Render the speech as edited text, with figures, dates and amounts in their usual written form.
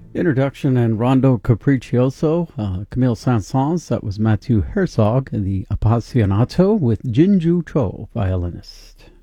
Introduction and Rondo Capriccioso, Camille Saint-Saëns, that was Matthew Herzog, the Appassionato with Jinju Cho, violinist.